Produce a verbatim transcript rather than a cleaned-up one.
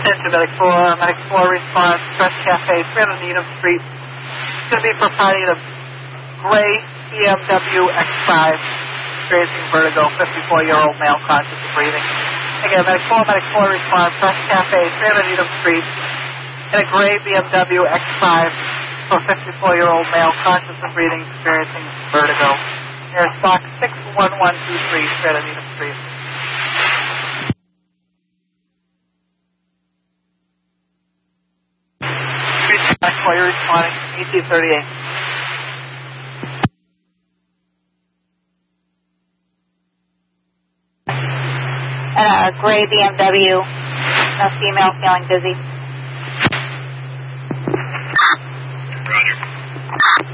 Attention, Medic four, Medic four response, Press Cafe, three hundred Needham Street. It's going to be for finding a gray B M W X five, experiencing vertigo, fifty-four-year-old male, conscious of breathing. Again, Medic four, Medic four response, Press Cafe, three hundred Needham Street, in a gray B M W X five for fifty-four-year-old male, conscious of breathing, experiencing vertigo. Nearest box six one one two three, three hundred Needham Street. While you're responding, E T thirty-eight. And a gray B M W, a female feeling dizzy. Roger.